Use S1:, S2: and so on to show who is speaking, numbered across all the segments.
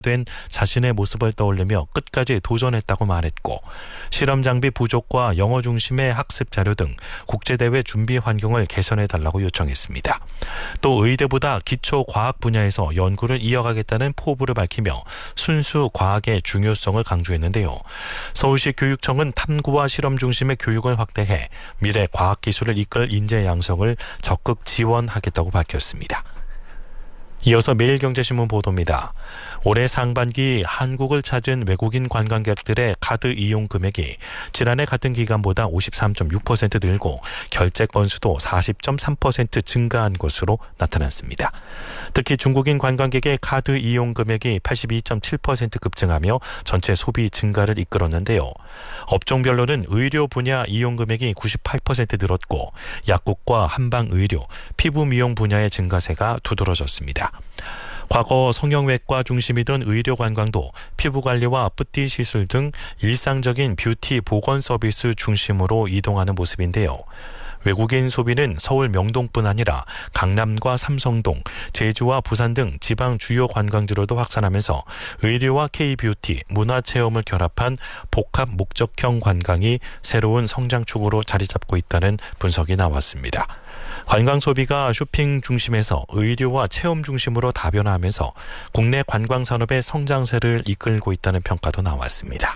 S1: 된 자신의 모습을 떠올리며 끝까지 도전했다고 말했고, 실험 장비 부족과 영어 중심의 학습 자료 등 국제대회 준비 환경을 개선해달라고 요청했습니다. 또 의대보다 기초 과학 분야에서 연구를 이어가겠다는 포부를 밝히며 순수 과학의 중요성을 강조했는데요. 서울시 교육청은 탐구와 실험 중심의 교육을 확대해 미래 과학기술을 이끌 인재 양성을 적극 지원하겠다고 밝혔습니다. 이어서 매일경제신문 보도입니다. 올해 상반기 한국을 찾은 외국인 관광객들의 카드 이용 금액이 지난해 같은 기간보다 53.6% 늘고 결제 건수도 40.3% 증가한 것으로 나타났습니다. 특히 중국인 관광객의 카드 이용 금액이 82.7% 급증하며 전체 소비 증가를 이끌었는데요. 업종별로는 의료 분야 이용 금액이 98% 늘었고 약국과 한방의료, 피부 미용 분야의 증가세가 두드러졌습니다. 과거 성형외과 중심이던 의료관광도 피부관리와 뿌띠 시술 등 일상적인 뷰티 보건 서비스 중심으로 이동하는 모습인데요. 외국인 소비는 서울 명동뿐 아니라 강남과 삼성동, 제주와 부산 등 지방 주요 관광지로도 확산하면서 의료와 K-뷰티, 문화체험을 결합한 복합 목적형 관광이 새로운 성장축으로 자리 잡고 있다는 분석이 나왔습니다. 관광 소비가 쇼핑 중심에서 의료와 체험 중심으로 다변화하면서 국내 관광 산업의 성장세를 이끌고 있다는 평가도 나왔습니다.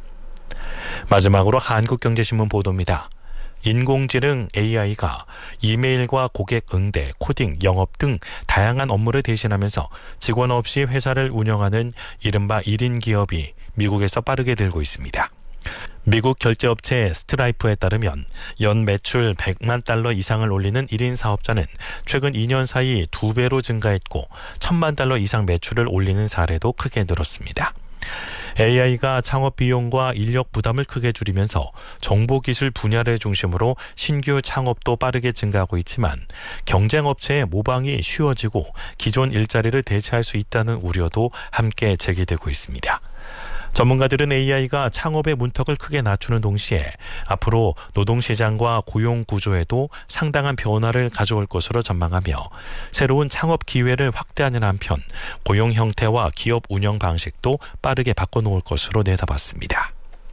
S1: 마지막으로 한국경제신문 보도입니다. 인공지능 AI가 이메일과 고객 응대, 코딩, 영업 등 다양한 업무를 대신하면서 직원 없이 회사를 운영하는 이른바 1인 기업이 미국에서 빠르게 늘고 있습니다. 미국 결제업체 스트라이프에 따르면 연 매출 100만 달러 이상을 올리는 1인 사업자는 최근 2년 사이 2배로 증가했고 1000만 달러 이상 매출을 올리는 사례도 크게 늘었습니다. AI가 창업 비용과 인력 부담을 크게 줄이면서 정보기술 분야를 중심으로 신규 창업도 빠르게 증가하고 있지만 경쟁업체의 모방이 쉬워지고 기존 일자리를 대체할 수 있다는 우려도 함께 제기되고 있습니다. 전문가들은 AI가 창업의 문턱을 크게 낮추는 동시에 앞으로 노동시장과 고용구조에도 상당한 변화를 가져올 것으로 전망하며 새로운 창업 기회를 확대하는 한편 고용 형태와 기업 운영 방식도 빠르게 바꿔놓을 것으로 내다봤습니다.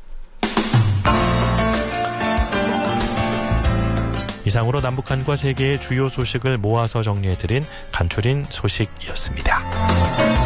S1: 이상으로 남북한과 세계의 주요 소식을 모아서 정리해드린 간추린 소식이었습니다.